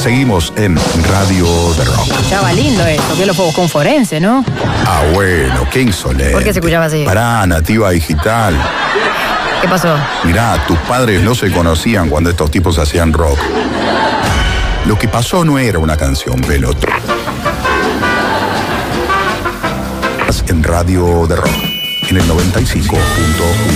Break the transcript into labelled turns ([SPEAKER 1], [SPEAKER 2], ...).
[SPEAKER 1] Seguimos en Radio de Rock.
[SPEAKER 2] Escuchaba lindo esto, que lo fue buscar un forense, ¿no?
[SPEAKER 1] Ah, bueno, qué insolente.
[SPEAKER 2] ¿Por qué se escuchaba así?
[SPEAKER 1] Pará, Nativa Digital.
[SPEAKER 2] ¿Qué pasó?
[SPEAKER 1] Mirá, tus padres no se conocían cuando estos tipos hacían rock. Lo que pasó no era una canción, Veloto. En Radio de Rock, en el 95.1.